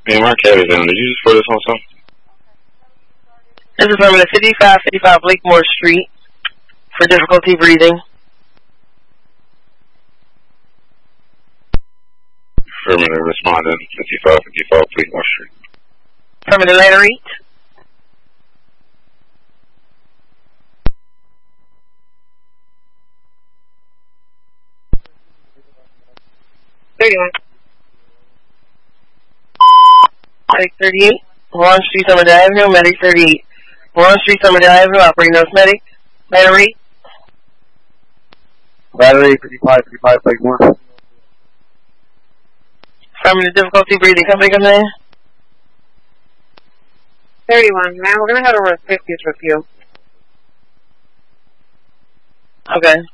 Man, my cat is down. Did you just put this on something? This is from the 5555 Blakemore Street for difficulty breathing. Affirmative, responding, 5555 Blakemore Street. Affirmative, later read. Medic 38, Warren Street, Summer Avenue, Medic 38. Warren Street, Summer Avenue, operating nurse medic. Battery. Battery 5555 Blakemore. Affirmative, difficulty breathing. Company comes in. 31, ma'am, we're going to head over to 50th with you. Okay.